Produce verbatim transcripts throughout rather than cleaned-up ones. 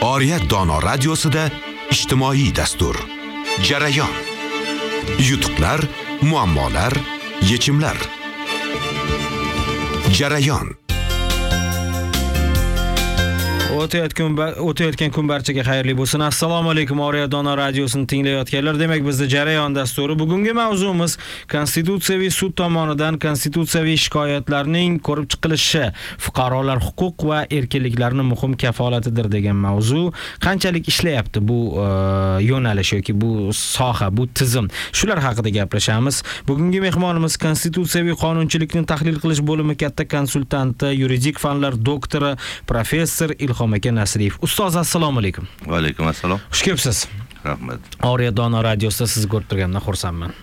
Oriyat Dono radiosida ijtimoiy dastur. Jarayon. Yutuqlar, muammolar, yechimlar. Jarayon. O'tayotgan o'tayotgan kun barchaga xayrli bo'lsin. Assalomu alaykum. Oriyat Dono radiosini tinglayotganlar. Demak, bizda Jarayon dasturi. Bugungi mavzuimiz Konstitutsiyaviy sud tomonidan konstitutsiyaviy shikoyatlarning ko'rib chiqilishi, fuqarolar huquq va erkinliklarining muhim kafolatidir degan mavzu. Qanchalik ishlayapti bu yo'nalish yoki bu soha, bu tizim. Shular haqida gaplashamiz. Bugungi mehmonimiz konstitutsiyaviy qonunchilikni tahlil qilish bo'limi katta konsultanti, yuridik fanlar doktori, professor Ilhom aka Nasriyev. Ustoz, assalomu alaykum. Va alaykum assalom. Xush kelibsiz. Rahmat. Oriyat Dono radiosida sizni ko'rib turganimdan xursandman.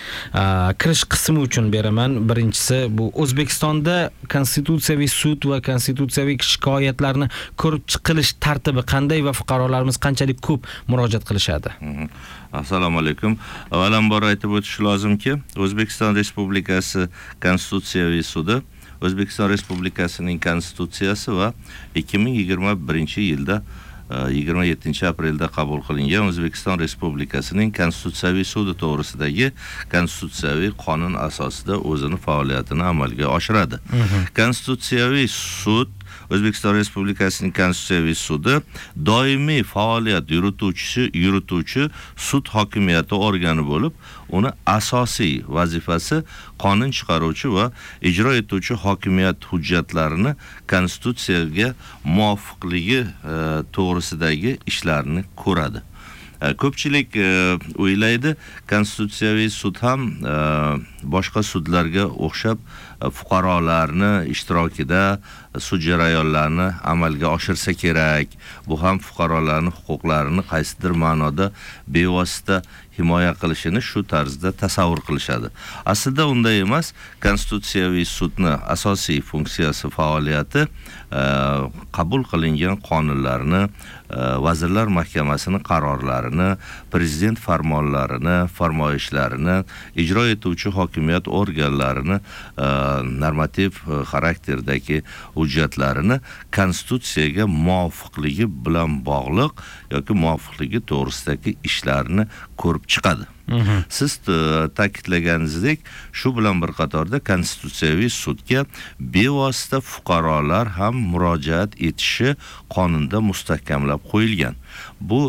Kirish qismi uchun beraman. Birinchisi, bu O'zbekistonda konstitutsiyaviy sud va konstitutsiyaviy shikoyatlarni ko'rib chiqilish tartibi qanday va fuqarolarimiz qanchalik ko'p murojaat qilishadi? Assalomu alaykum. Avvalambor aytib o'tish lozimki, O'zbekiston Respublikasi Konstitutsiyaviy sudi O'zbekiston Respublikasining konstitutsiyasi va ikki ming yigirma birinchi yilda yigirma yettinchi aprelda qabul qilingan O'zbekiston Respublikasining Konstitutsiyaviy sudi to'g'risidagi konstitutsiyaviy qonun asosida o'zini faoliyatini amalga oshiradi. Konstitutsiyaviy sud O'zbekiston Respublikasining Konstitutsiyaviy sudi doimiy faoliyat yurituvchisi, yurituvchi sud hokimiyati organi bo'lib, uni asosiy vazifasi qonun chiqaruvchi va ijro etuvchi hokimiyat hujjatlarini konstitutsiyaga muvofiqligi to'g'risidagi ishlarni ko'radi. Ko'pchilik o'ylaydi, konstitutsiyaviy sud ham boshqa sudlarga o'xshab fuqarolarni ishtirokida sud jarayonlarini amalga oshirsa kerak. Bu ham fuqarolarning huquqlarini qaysidir ma'noda bevosita himoya qilishini shu tarzda tasavvur qilishadi. Aslida unday emas. Konstitutsiyaviy sudning asosiy funksiyasi, faoliyati qabul qilingan qonunlarni, Vazirlar Mahkamasining qarorlarini, prezident farmonlarini, farmoyishlarini, ijro etuvchi hokimiyat organlarini, normativ xarakterdagi hujjatlarini konstitutsiyaga muvofiqligi bilan bog'liq yoki muvofiqligi to'g'risidagi ishlarni ko'rib chiqadi. Siz ta'kidlaganingizdek, shu bilan bir qatorda konstitutsiyaviy sudga bevosita fuqarolar ham murojaat etishi qonunda mustahkamlab qo'yilgan. Bu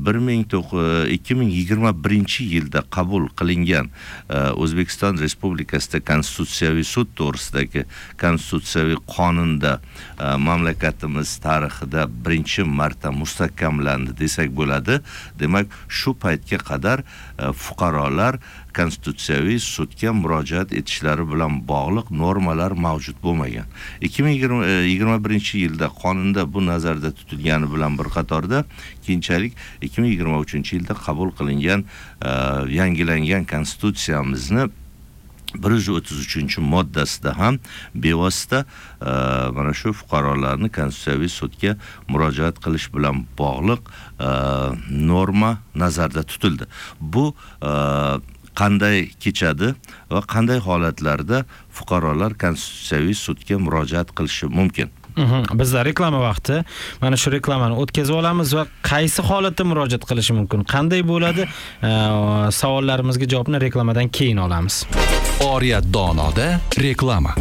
ikki ming yigirma birinchi yilda qabul qilingan O'zbekiston Respublikasida konstitutsiyaviy sud to'g'risidagi konstitutsiyaviy qonunda mamlakatimiz tarixida birinchi marta mustahkamlandi desak bo'ladi. Demak, shu paytga qadar fuqarolar konstitutsiyaviy sudga murojaat etishlari bilan bog'liq normalar mavjud bo'lmagan. ikki ming yigirma birinchi yilda qonunda bu nazarda tutilgani bilan bir qatorda keyinchalik ikki ming yigirma uchinchi yilda qabul qilingan yangilangan konstitutsiyamizni bir yuz o'ttiz uchinchi moddasida ham bevosita mana shu fuqarolarni konstitutsiyaviy sudga murojaat qilish bilan bog'liq norma nazarda tutildi. Bu qanday kechadi va qanday holatlarda fuqarolar konstitutsiyaviy sudga murojaat qilishi mumkin? Bizda reklama vaqti. Mana shu reklamani o'tkazib olamiz va qaysi holatda murojaat qilishi mumkin? Qanday bo'ladi? Savollarimizga javobni reklamadan keyin olamiz. Oriyat Donoda reklama.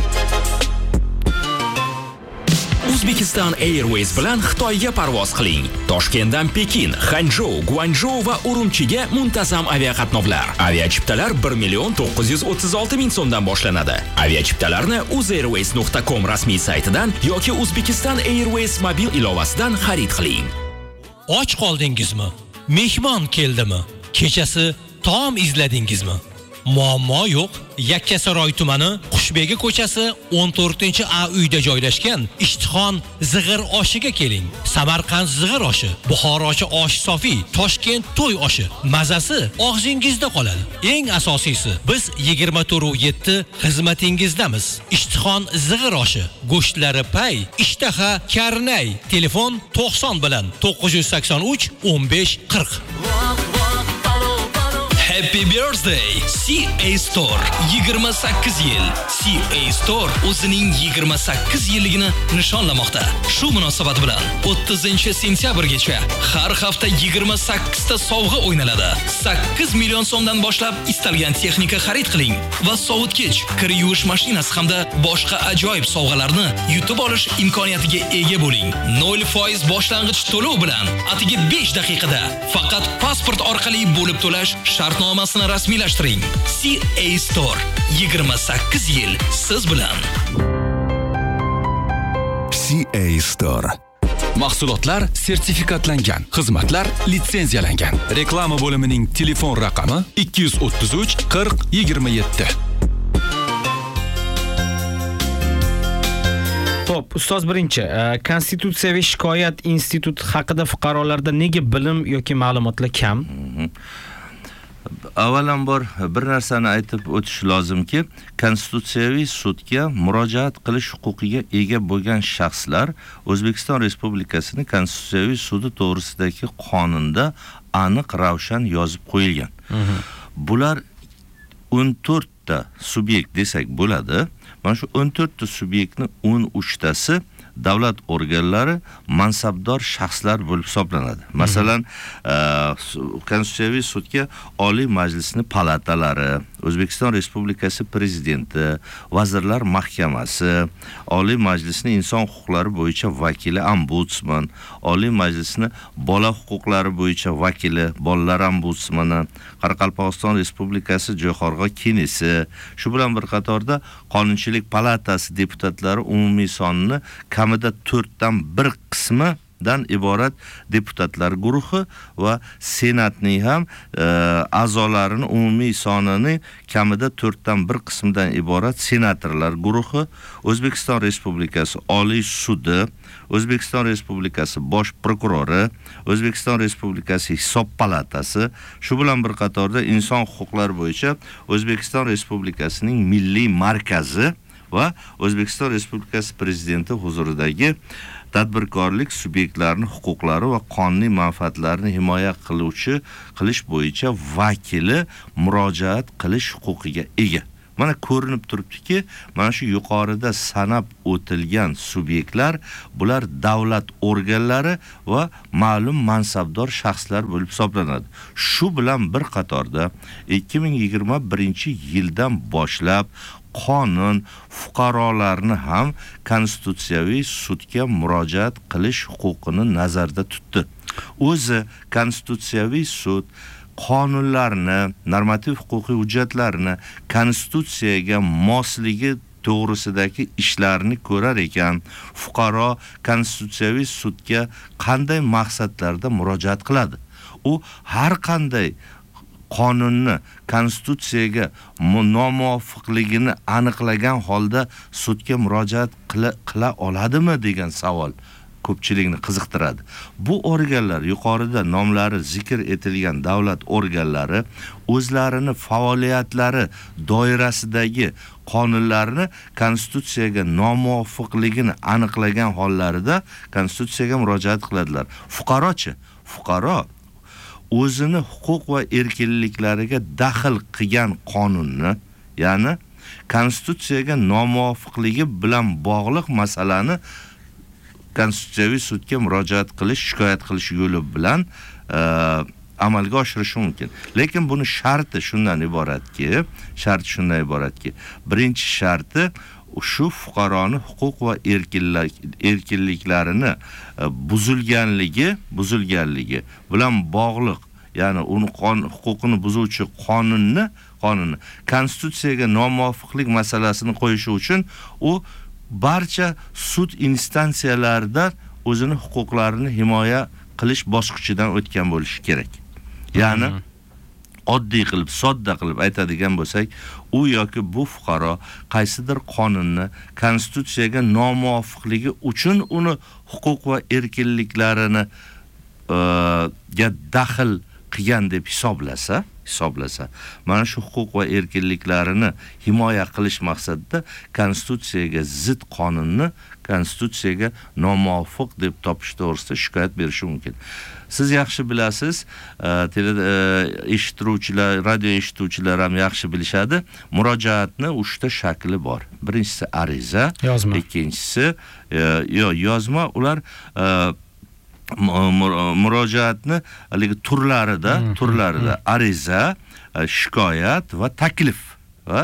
Uzbekistan Airways bilan Xitoyga parvoz qiling. Toshkentdan Pekin, Hanzhou, Guangzhou va Urumchiga muntazam aviaqatnovlar. Aviachiptalar bir million to'qqiz yuz o'ttiz olti ming so'mdan boshlanadi. Aviachiptalarni uzairways nuqta com rasmiy saytidan yoki Uzbekistan Airways mobil ilovasidan xarid qiling. Och qoldingizmi? Mehmon keldimi? Kechasi taom izladingizmi? Muammo yo'q. Yakkasaroy tumani Qushbegi ko'chasi o'n to'rtinchi A uyda joylashgan Ishtixon zig'ir oshiga keling. Samarqand zig'ir oshi, Buxorochi osh sofi, Toshkent to'y oshi. Mazasi og'zingizda qoladi. Eng asosiysi, biz yigirma to'rt yetti xizmatingizdamiz. Ishtixon zig'ir oshi, go'shtlari pay, ishtaha karnay. Telefon to'qson bilan to'qqiz yuz sakson uch o'n besh qirq. Happy birthday C A Store. yigirma sakkiz yil. C A Store o'zining yigirma sakkiz yilligini nishonlamoqda. Shu munosabat bilan o'ttizinchi sentyabrgacha har hafta yigirma sakkiz ta sovg'a o'ynaladi. sakkiz million so'mdan boshlab istalgan texnika xarid qiling va sovutgich, kir yuvish mashinasi hamda boshqa ajoyib sovg'alarni yutib olish imkoniyatiga ega bo'ling. nol foiz boshlang'ich to'lov bilan atigi besh daqiqada faqat pasport orqali bo'lib to'lash shartnomasini rasmiylashtiring. C A Store yigirma sakkiz yil siz bilan. C A Store. Mahsulotlar sertifikatlangan, xizmatlar litsenziyalangan. Reklama bo'limining telefon raqami ikki yuz o'ttiz uch qirq yigirma yetti. Xo'p, ustoz birinchi, Konstitutsiyaviy shikoyat instituti haqida fuqarolarda nega bilim yoki ma'lumotlar kam? Avvalambor bir narsani aytib o'tish lozimki, Konstitutsiyaviy sudga murojaat qilish huquqiga ega bo'lgan shaxslar O'zbekiston Respublikasining Konstitutsiyaviy sudi to'g'risidagi qonunda aniq ravshan yozib qo'yilgan. Bular o'n to'rt ta subyekt desak bo'ladi. Mana shu o'n to'rt ta subyektning o'n uch tasi davlat organlari, mansabdor shaxslar bo'lib hisoblanadi. Masalan, Konstitutsiyaviy sudga Oliy Majlisning palatalari, O'zbekiston Respublikasi prezidenti, Vazirlar Mahkamasi, Oliy Majlisning inson huquqlari bo'yicha vakili ombudsman, Oliy Majlisning bola huquqlari bo'yicha vakili, bolalar ombudsmani, Qoraqalpog'iston Respublikasi Jo'xorg'a kenesi, shu bilan bir qatorda Qonunchilik palatasi deputatlari umumiy sonini kamida to'rt dan bir qismi dan iborat deputatlar guruhi va senatning ham e, a'zolarini umumiy sonini kamida to'rt dan bir qismdan iborat senatorlar guruhi, O'zbekiston Respublikasi Oliy sudi, O'zbekiston Respublikasi bosh prokurori, O'zbekiston Respublikasi hisob palatasi, shu bilan bir qatorda inson huquqlari bo'yicha O'zbekiston Respublikasining milliy markazi va O'zbekiston Respublikasi prezidenti huzuridagi tadbirkorlik subyektlarini huquqlari va qonuniy manfaatlarini himoya qiluvchi qilish bo'yicha vakili murojaat qilish huquqiga ega. Mana ko'rinib turibdiki, mana shu yuqorida sanab o'tilgan subyektlar bular davlat organlari va ma'lum mansabdor shaxslar bo'lib hisoblanadi. Shu bilan bir qatorda ikki ming yigirma birinchi yildan boshlab qonun fuqarolarni ham Konstitutsiyaviy sudga murojaat qilish huquqini nazarda tutdi. O'zi Konstitutsiyaviy sud qonunlarni, normativ huquqiy hujjatlarni Konstitutsiyaga mosligi to'g'risidagi ishlarni ko'rar ekan, fuqaro Konstitutsiyaviy sudga qanday maqsadlarda murojaat qiladi? U har qanday qonunni Konstitutsiyaga nomuvofiqligini aniqlagan holda sudga murojaat qila, qila oladimi degan savol ko'pchilikni qiziqtiradi. Bu organlar, yuqorida nomlari zikr etilgan davlat organlari o'zlarini faoliyatlari doirasidagi qonunlarni Konstitutsiyaga nomuvofiqligini aniqlagan hollarida Konstitutsiyaga murojaat qiladilar. Fuqarochi, fuqaro o'zini huquq va erkinliklariga daxl qilgan qonunni, ya'ni Konstitutsiyaga nomuvofiqligi bilan bog'liq masalani Konstitutsiyaviy sudga murojaat qilish, shikoyat qilish yo'li bilan e, amalga oshirish mumkin. Lekin buni sharti shundan iboratki, sharti shundan iboratki, birinchi sharti shu fuqaroning huquq va erkinlik, erkinliklarini e, buzilganligi, buzilganligi bilan bog'liq, ya'ni uni qonun huquqini buzuvchi qonunni, qonunni Konstitutsiyaga nomuvofiqlik masalasini qo'yishi uchun u barcha sud instansiyalarida o'zini huquqlarini himoya qilish bosqichidan o'tgan bo'lishi kerak. Ya'ni oddiy qilib, sodda qilib aytadigan bo'lsak, u yoki bu fuqaro qaysidir qonunni Konstitutsiyaga nomuvofiqligi uchun uni huquq va erkinliklarini e, ga daxl qilgan deb hisoblasa, hisoblasa, mana shu huquq va erkinliklarini himoya qilish maqsadida konstitutsiyaga zid qonunni konstitutsiyaga nomuvofiq deb topish to'g'risida shikoyat berishi mumkin. Siz yaxshi bilasiz, tele eshituvchilar, radio eshituvchilar ham yaxshi bilishadi, murojaatni uchta shakli bor. Birinchisi ariza, yozma. Ikkinchisi yo yozma, ular murojaatni haligi turlarida, turlarida ariza, shikoyat va taklif va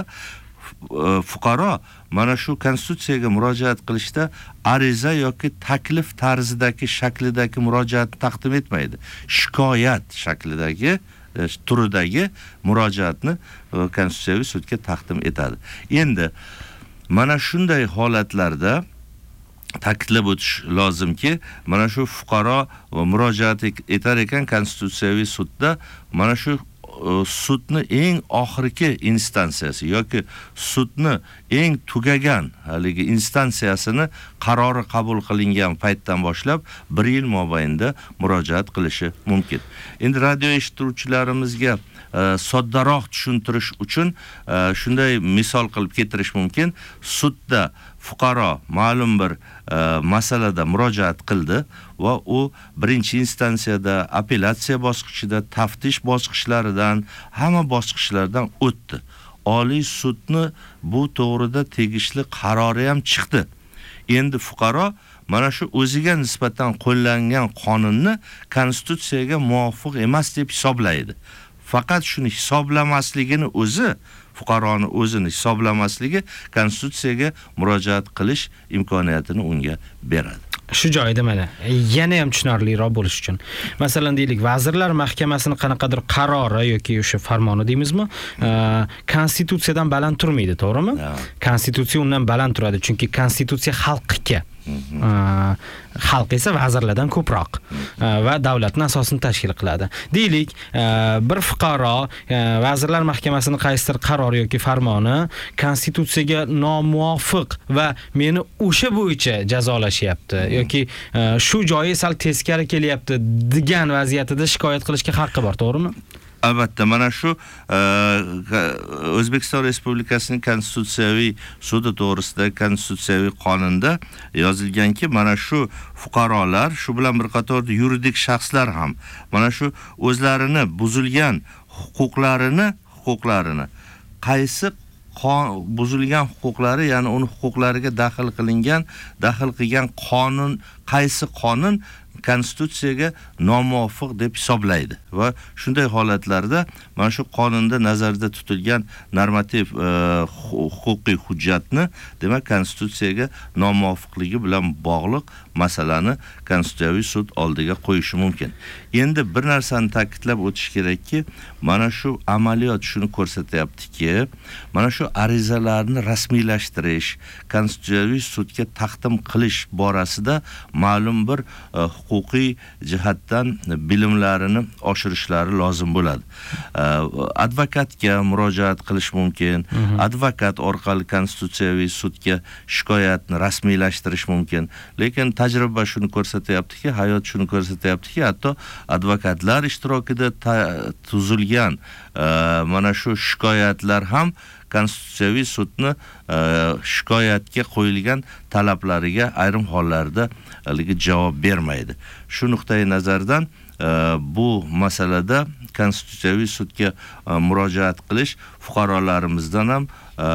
fuqaro mana shu konstitutsiyaga murojaat qilishda ariza yoki taklif tarzidagi shaklidagi murojaatni taqdim etmaydi. Shikoyat shaklidagi turidagi murojaatni konstitutsiyaviy sudga taqdim etadi. Endi mana shunday holatlarda ta'kidlab o'tish lozimki, mana shu fuqaro murojaat etar ekan konstitutsiyaviy sudda, mana shu sudni eng oxirgi instansiyasi yoki sudni eng tugagan haligi instansiyasini qarori qabul qilingan paytdan boshlab bir yil mobaynida murojaat qilishi mumkin. Endi radio eshituvchilarimizga soddaroq tushuntirish uchun shunday misol qilib keltirish mumkin. Sudda fuqaro ma'lum bir masalada murojaat qildi va u birinchi instansiyada, apellyatsiya bosqichida, taftish bosqichlaridan, hamma bosqichlardan o'tdi. Oliy sudni bu to'g'rida tegishli qarori ham chiqdi. Endi fuqaro mana shu o'ziga nisbatan qo'llangan qonunni konstitutsiyaga muvofiq emas deb hisoblaydi. Faqat shuni hisoblamasligini o'zi, fuqaroni o'zini hisoblamasligi konstitutsiyaga murojaat qilish imkoniyatini unga beradi. Shu joyda mana yana ham tushunarliroq bo'lish uchun, masalan deylik, Vazirlar Mahkamasining qanaqadir qarori yoki o'sha farmoni deymizmi, konstitutsiyadan baland turmaydi, to'g'rimi? Konstitutsiya undan baland turadi, chunki konstitutsiya xalqqa, xalq esa vazirlardan ko'proq va davlatning asosini tashkil qiladi. Deylik, bir fuqaro Vazirlar Mahkamasining qaysidir qarori yoki farmoni konstitutsiyaga nomuvofiq va meni o'sha bo'yicha jazolashyapti yoki shu joyi sal teskari kelyapti degan vaziyatida shikoyat qilishga haqqi bor, to'g'rimi? Albatta, mana shu O'zbekiston Respublikasining konstitutsiyaviy sudi to'g'risida konstitutsiyaviy qonunda yozilganki, mana shu fuqarolar, shu bilan bir qatorda yuridik shaxslar ham mana shu o'zlarini buzilgan huquqlarini, huquqlarini qaysi buzilgan huquqlari, ya'ni uni huquqlariga daxl qilingan, daxl qilgan qonun, qaysi qonun konstitutsiyaga nomuvofiq deb hisoblaydi va shunday holatlarda mana shu qonunda nazarda tutilgan normativ huquqiy hujjatni, demak, konstitutsiyaga nomuvofiqligi bilan bog'liq masalani konstitutsiyaviy sud oldiga qo'yishi mumkin. Endi bir narsani ta'kidlab o'tish kerakki, mana shu amaliyot shuni ko'rsatyaptiki, mana shu arizalarni rasmiylashtirish, konstitutsiyaviy sudga taqdim qilish borasida ma'lum bir huquqiy jihatdan bilimlarini oshirishlari lozim bo'ladi. Advokatga murojaat qilish mumkin, advokat orqali konstitutsiyaviy sudga shikoyatni rasmiylashtirish mumkin. Lekin tajriba shuni ko'rsatyaptiki, hayot shuni ko'rsatyaptiki, hatto advokatlar ishtirokida tuzilgan mana shu shikoyatlar ham konstitutsiyaviy sudni shikoyatga qo'yilgan talablariga ayrim hollarda haligi javob bermaydi. Shu nuqtai nazardan bu masalada konstitutsiyaviy sudga murojaat qilish fuqarolarimizdan ham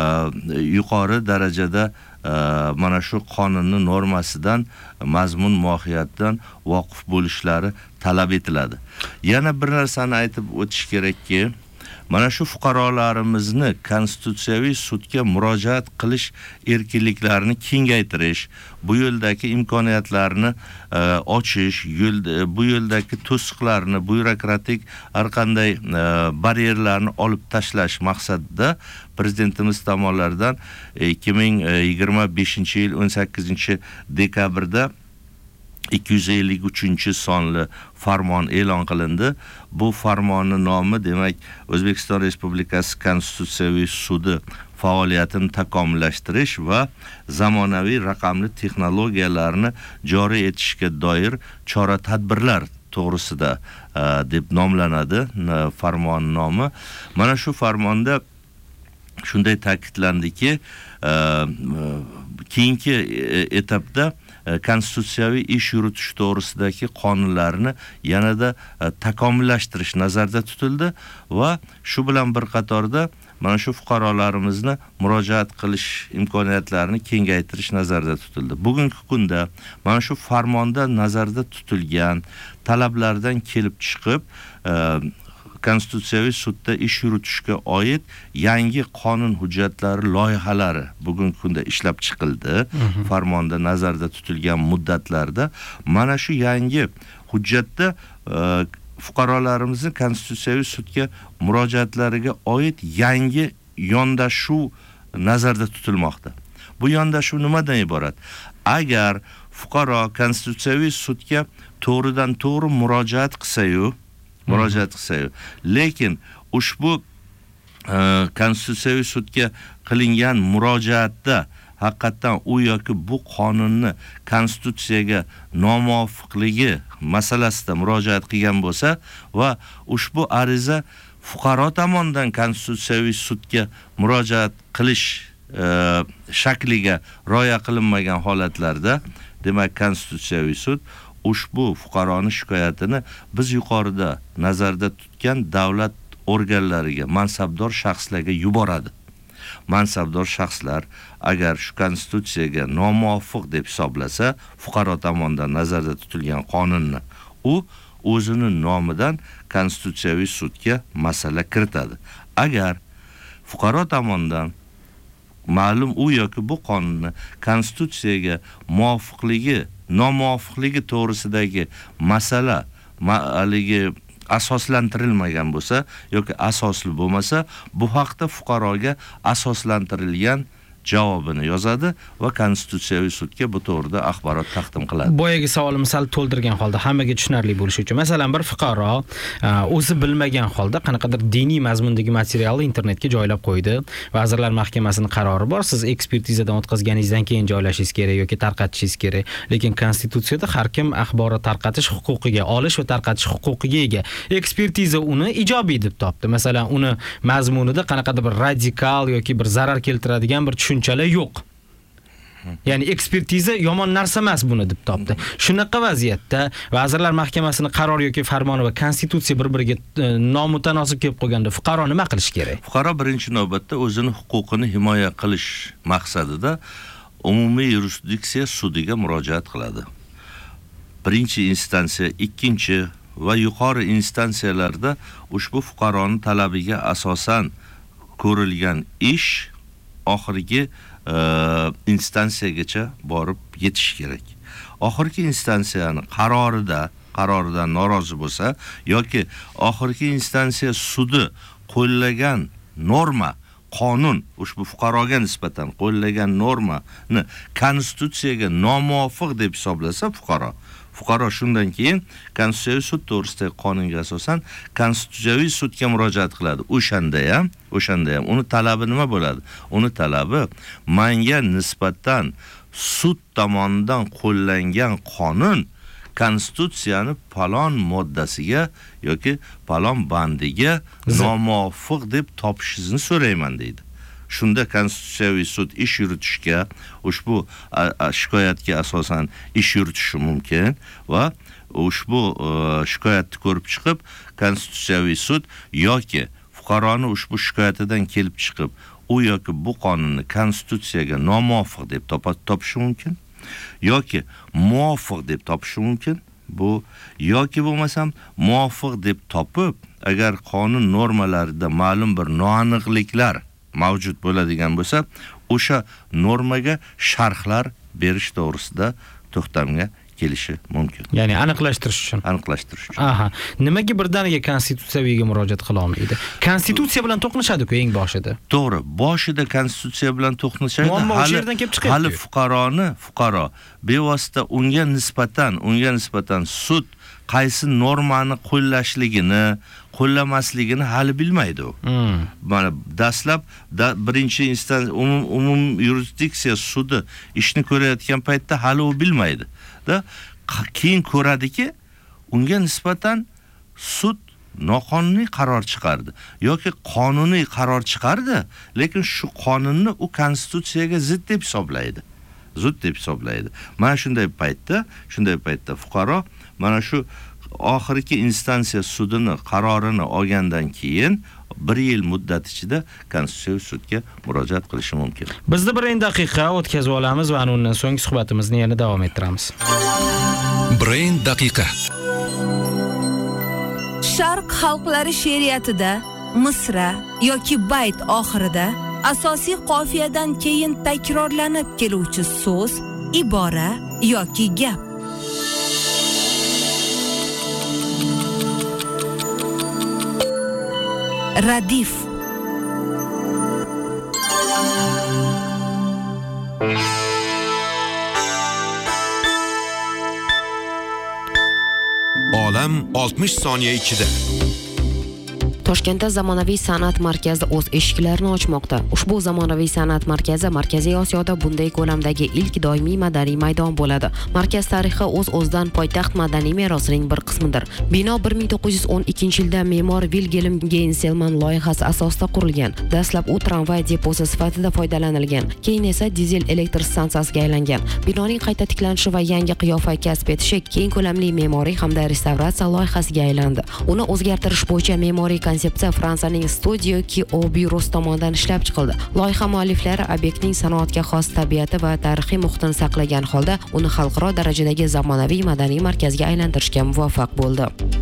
yuqori darajada mana shu qonunning normasidan, mazmun mohiyatidan voqif bo'lishlari talab etiladi. Yana bir narsani aytib o'tish kerakki, mana shu fuqarolarimizni konstitutsiyaviy sudga murojaat qilish erkinliklarini kengaytirish, bu yo'ldagi imkoniyatlarni ochish, bu yo'ldagi to'siqlarni, byurokratik har qanday baryerlarni olib tashlash maqsadida Prezidentimiz tomonidan ikki ming yigirma beshinchi yil o'n sakkizinchi dekabrda ikki yuz ellik uchinchi sonli farmon e'lon qilindi. Bu farmonning nomi, demak, O'zbekiston Respublikasi Konstitutsiyaviy sudi faoliyatini takomillashtirish va zamonaviy raqamli texnologiyalarni joriy etishga doir chora-tadbirlar to'g'risida deb nomlanadi farmon nomi. Mana shu farmonda shunday ta'kidlandiki, keyingi etapda konstitutsiyaviy ish yuritish to'g'risidagi qonunlarni yanada takomillashtirish nazarda tutildi va shu bilan bir qatorda mana shu fuqarolarimizni murojaat qilish imkoniyatlarini kengaytirish nazarda tutildi. Bugungi kunda mana shu farmonda nazarda tutilgan talablardan kelib chiqib, konstitutsiyaviy sudda ish yuritishga oid yangi qonun hujjatlari loyihalari bugungi kunda ishlab chiqildi. Uh-huh. Farmonda nazarda tutilgan muddatlarda mana shu yangi hujjatda uh, fuqarolarimizni konstitutsiyaviy sudga murojaatlariga oid yangi yondashuv nazarda tutilmoqda. Bu yondashuv nimadan iborat? Agar fuqaro konstitutsiyaviy sudga to'g'ridan to'g'ri murojaat qilsa-yu, murojaat qilsa-yu, lekin ushbu uh, konstitutsiyaviy sudga qilingan murojaatda haqiqatan u yoki bu qonunni konstitutsiyaga nomuvofiqligi masalasida murojaat qilgan bo'lsa va ushbu ariza fuqaro tomonidan konstitutsiyaviy sudga murojaat qilish uh, shakliga rioya qilinmagan holatlarda, demak konstitutsiyaviy sud ushbu fuqaroning shikoyatini biz yuqorida nazarda tutgan davlat organlariga, mansabdor shaxslarga yuboradi. Mansabdor shaxslar agar shu konstitutsiyaga nomuvofiq deb hisoblasa, fuqaro tomonidan nazarda tutilgan qonunni, u o'zining nomidan konstitutsiyaviy sudga masala kiritadi. Agar fuqaro tomonidan ma'lum u yoki bu qonunni konstitutsiyaga muvofiqligi, nomuvofiqligi to'g'risidagi masala haligi asoslantirilmagan bo'lsa yoki asosli bo'lmasa, bu haqda fuqaroga asoslantirilgan javobini yozadi va konstitutsiyaviy sudga bu to'g'rida axborot taqdim qiladi. Boyagi savolimni sal to'ldirgan holda hammaga tushunarli bo'lishi uchun, masalan, bir fuqaro o'zi bilmagan holda qanaqadir diniy mazmundagi materialni internetga joylab qo'ydi. Vazirlar Mahkamasining qarori bor, siz ekspertizadan o'tkazganingizdan keyin joylashingiz kerak yoki tarqatishingiz kerak. Lekin konstitutsiyada har kim axborot tarqatish huquqiga, olish va tarqatish huquqiga ega. Ekspertiza uni ijobiy deb topdi. Masalan, uni mazmunida qanaqadir bir radikal yoki bir zarar keltiradigan bir tushunchalar yo'q. Ya'ni ekspertiza yomon narsa emas buni deb topdi. Shunaqa vaziyatda Vazirlar Mahkamasining qarori yoki farmoni va konstitutsiya bir-biriga nomutanosib kelib qolganda fuqaro nima qilish kerak? Fuqaro birinchi navbatda o'zining huquqini himoya qilish maqsadida umumiy yurisdiksiya sudiga murojaat qiladi. Birinchi instansiya, ikkinchi va yuqori instansiyalarda ushbu fuqaroning talabiga asosan ko'rilgan ish oxirgi uh, instansiyagacha borib yetish kerak. Oxirgi instansiyani qarorida, qaroridan norozi bo'lsa yoki oxirgi instansiya sudi qo'llagan norma, qonun, ushbu fuqaroga nisbatan qo'llagan normani konstitutsiyaga nomuvofiq deb hisoblasa fuqaro Fuqaro shundan keyin konstitutsiyaviy sud to'g'risidagi qonunga asosan konstitutsiyaviy sudga murojaat qiladi. O'shanda ham, o'shanda ham uni talabi nima bo'ladi? Uni talabi menga nisbatan sud tomonidan qo'llangan qonun konstitutsiyani falon moddasiga yoki falon bandiga nomuvofiq deb topishingizni so'rayman deydi. Shunda konstitutsiyaviy sud ish yuritishga, ushbu shikoyatga asosan ish yuritishi mumkin va ushbu shikoyatni ko'rib chiqib konstitutsiyaviy sud yoki fuqaroni ushbu shikoyatidan kelib chiqib u yoki bu qonunni konstitutsiyaga nomuvofiq deb topishi mumkin yoki muvofiq deb topishi mumkin. Bu yoki bo'lmasam muvofiq deb topib, agar qonun normalarida ma'lum bir noaniqliklar mavjud bo'ladigan bo'lsa, o'sha normaga sharhlar berish to'g'risida to'xtamga kelishi mumkin. Ya'ni aniqlashtirish uchun. Aniqlashtirish uchun. Aha. Nimaga birdaniga konstitutsiyaviga murojaat qila olmaydi? Konstitutsiya bilan to'qnashadi-ku eng boshida. To'g'ri, boshida konstitutsiya bilan to'qnashadi. Hali, hali fuqaroni, fuqaro bevosita unga nisbatan, unga nisbatan sud qaysi normani qo'llashligini, qo'llamasligini hali bilmaydi u. Hmm. Mana dastlab da, birinchi instansiya umum, umum yurisdiksiya sudi ishni ko'rayotgan paytda hali u bilmaydi. Da keyin ko'radiki, unga nisbatan sud noqonuniy qaror chiqardi yoki qonuniy qaror chiqardi, lekin shu qonunni u konstitutsiyaga zid deb hisoblaydi. Zid deb hisoblaydi. Mana shunday paytda, shunday paytda fuqaro mana shu oxirgi instansiya sudini qarorini olgandan keyin bir yil muddat ichida konstitutsiyaviy sudga murojaat qilishi mumkin. Bizda bir daqiqa o'tkazib olamiz va undan so'ng suhbatimizni yana davom ettiramiz. Brain daqiqa. Sharq xalqlari she'riyatida misra yoki bayt oxirida asosiy qofiyadan keyin takrorlanib keluvchi so'z, ibora yoki gap. Radif. Olam oltmish soniya ichida. Toshkentda zamonaviy san'at markazi o'z eshiklarini ochmoqda. Ushbu zamonaviy san'at markazi Markaziy Osiyoda bunday ko'lamdagi ilk doimiy madaniy maydon bo'ladi. Markaz tarixi o'z-o'zidan poytaxt madaniy merosining bir qismidir. Bino bir ming to'qqiz yuz o'n ikkinchi yilda me'mor Wilhelm Geinselman loyihasi asosida qurilgan. Dastlab u tramvay deposi sifatida foydalanilgan, keyin esa dizel elektr stansiyasiga aylangan. Binoning qayta tiklanishi va yangi qiyofa kasb etishi keng ko'lamli me'moriy hamda restavratsiya loyihasiga aylandi. Uni o'zgartirish bo'yicha me'moriy konsepsiya Fransiyaning Studio Ki O byurosi tomonidan ishlab chiqildi. Loyiha mualliflari obyektning sanoatga xos tabiati va tarixiy muhitini saqlagan holda uni xalqaro darajadagi zamonaviy madaniy markazga aylantirishga muvaffaq bo'ldi.